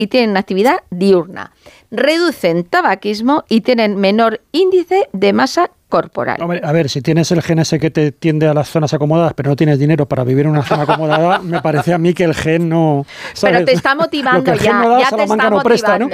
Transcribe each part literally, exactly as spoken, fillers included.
y tienen actividad diurna. Reducen tabaquismo y tienen menor índice de masa corporal. Hombre, a ver, si tienes el gen ese que te tiende a las zonas acomodadas, pero no tienes dinero para vivir en una zona acomodada, me parece a mí que el gen no... ¿sabes? Pero te está motivando ya, no da, ya te está no motivando. Presta, ¿no?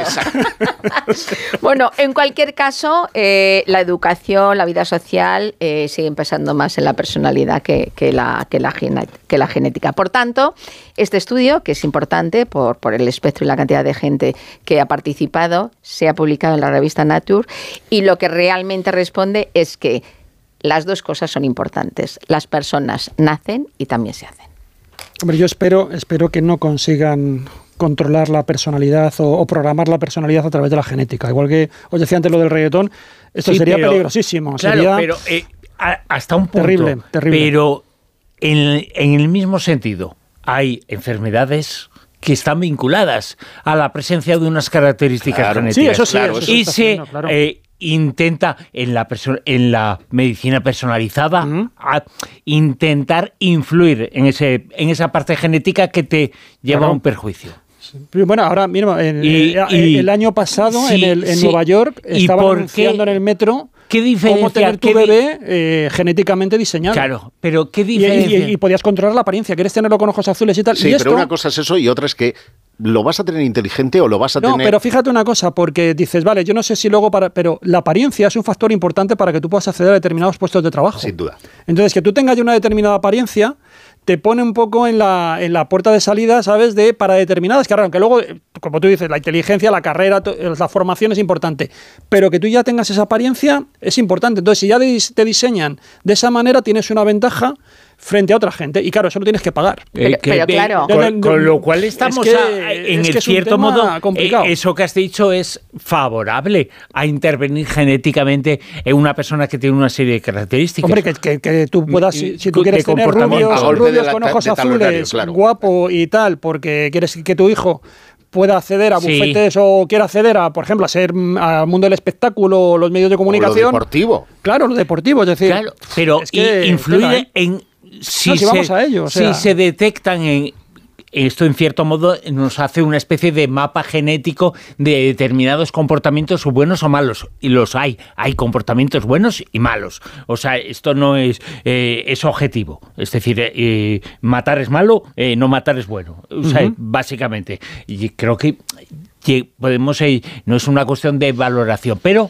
Bueno, en cualquier caso, eh, la educación, la vida social eh, siguen pesando más en la personalidad que, que, la, que, la genet- que la genética. Por tanto, este estudio, que es importante por, por el espectro y la cantidad de gente que ha participado, se ha publicado en la revista Nature, y lo que realmente responde es que las dos cosas son importantes. Las personas nacen y también se hacen. Hombre, yo espero, espero que no consigan controlar la personalidad o, o programar la personalidad a través de la genética. Igual que os decía antes lo del reggaetón, esto sí, sería pero, peligrosísimo. Claro, sería pero eh, hasta un punto. Terrible, terrible. Pero en, en el mismo sentido, hay enfermedades que están vinculadas a la presencia de unas características claro. genéticas. Sí, eso sí. Claro, eso y está se haciendo, claro. eh, intenta en la, perso- en la medicina personalizada uh-huh. a intentar influir en, ese, en esa parte genética que te lleva claro. a un perjuicio. Bueno, ahora mismo, en, y, el, y, el año pasado sí, en, el, en sí. Nueva York estaban anunciando en el metro ¿qué diferencia, cómo tener tu bebé eh, genéticamente diseñado. Claro, pero ¿qué diferencia? Y, y, y podías controlar la apariencia, quieres tenerlo con ojos azules y tal. Sí, y pero esto, una cosa es eso y otra es que ¿lo vas a tener inteligente o lo vas a no, tener...? No, pero fíjate una cosa, porque dices, vale, yo no sé si luego para... Pero la apariencia es un factor importante para que tú puedas acceder a determinados puestos de trabajo. Sin duda. Entonces, que tú tengas ya una determinada apariencia te pone un poco en la, en la puerta de salida, ¿sabes?, de para determinadas carreras, aunque luego, como tú dices, la inteligencia, la carrera, la formación es importante, pero que tú ya tengas esa apariencia es importante. Entonces, si ya te diseñan de esa manera, tienes una ventaja frente a otra gente. Y claro, eso lo tienes que pagar. Eh, que, pero claro. Con, con lo cual estamos es que, a, en es el que cierto modo, complicado. Eh, eso que has dicho es favorable a intervenir genéticamente en una persona que tiene una serie de características. Hombre, que, que, que tú puedas, si, si tú quieres tener rubios, rubios la, con ojos azules, claro. guapo y tal, porque quieres que tu hijo pueda acceder a bufetes sí. o quiera acceder a, por ejemplo, a ser al mundo del espectáculo o los medios de comunicación. O lo deportivo. Claro, lo deportivo, es decir. Claro, pero es que influye en si, no, si se, vamos a ello, o sea. si se detectan en esto, en cierto modo, nos hace una especie de mapa genético de determinados comportamientos buenos o malos. Y los hay. Hay comportamientos buenos y malos. O sea, esto no es, eh, es objetivo. Es decir, eh, matar es malo, eh, no matar es bueno. O sea, uh-huh. básicamente. Y creo que, que podemos... Eh, no es una cuestión de valoración, pero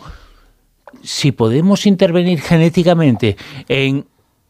si podemos intervenir genéticamente en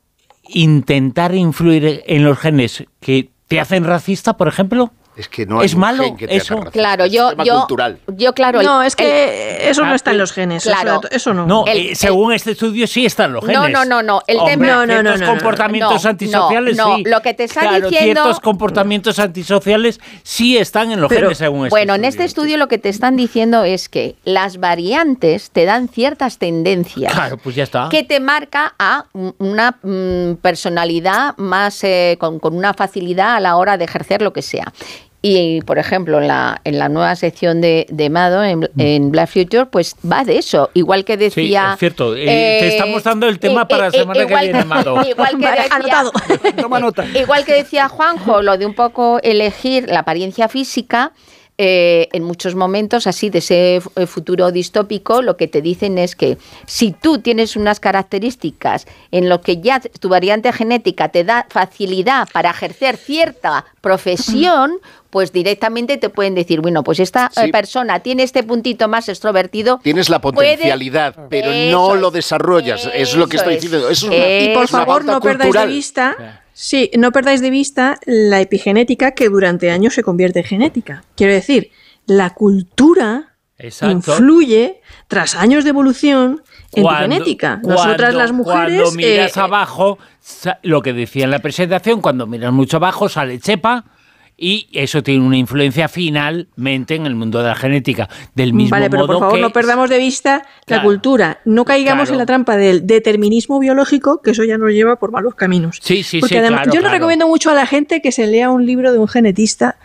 intentar influir en los genes que te hacen racista, por ejemplo, es que no hay es malo gen que te eso. racista. Claro, es yo, yo, cultural. yo, claro. No, es que el, eso no ah, está en los genes. Claro, eso, eso no. No, el, eh, según el, este estudio sí están los genes. No, no, no, no. El Hombre, tema, no, no, no, ciertos no, no, comportamientos no, antisociales no, sí. Lo que te está claro, diciendo, ciertos comportamientos antisociales sí están en los pero, genes según este bueno, estudio. en este estudio lo que te están diciendo es que las variantes te dan ciertas tendencias. Claro, pues ya está. Que te marca a una mm, personalidad más eh, con, con una facilidad a la hora de ejercer lo que sea. Y, por ejemplo, en la, en la nueva sección de, de Mado, en, en Black Future, pues va de eso. Igual que decía... Sí, es cierto. Eh, eh, te estamos dando el tema eh, para la eh, semana igual, que viene, Mado. Igual que decía, anotado. Toma nota. Igual que decía Juanjo, lo de un poco elegir la apariencia física... Eh, en muchos momentos así de ese futuro distópico, lo que te dicen es que si tú tienes unas características en lo que ya tu variante genética te da facilidad para ejercer cierta profesión, pues directamente te pueden decir, bueno, pues esta sí. persona tiene este puntito más extrovertido. Tienes la potencialidad, puede... pero no lo desarrollas. Es, es lo que estoy diciendo. Eso es una, y por favor, no perdáis de vista... Sí, no perdáis de vista la epigenética que durante años se convierte en genética. Quiero decir, la cultura Exacto. influye tras años de evolución en cuando, tu genética. Nosotras cuando, las mujeres... Cuando miras eh, abajo, lo que decía en la presentación, cuando miras mucho abajo sale chepa y eso tiene una influencia finalmente en el mundo de la genética. Del mismo vale, pero modo por favor que... no perdamos de vista claro, la cultura. No caigamos claro. en la trampa del determinismo biológico, que eso ya nos lleva por malos caminos. Sí, sí, Porque sí, además, claro, yo claro. le recomiendo mucho a la gente que se lea un libro de un genetista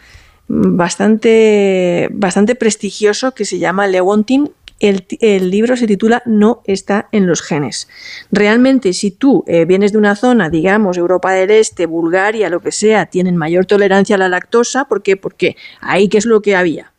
bastante, bastante prestigioso que se llama Lewontin. El, el libro se titula No está en los genes. Realmente, si tú eh, vienes de una zona, digamos, Europa del Este, Bulgaria, lo que sea, tienen mayor tolerancia a la lactosa. ¿Por qué? Porque ahí, ¿qué es lo que había?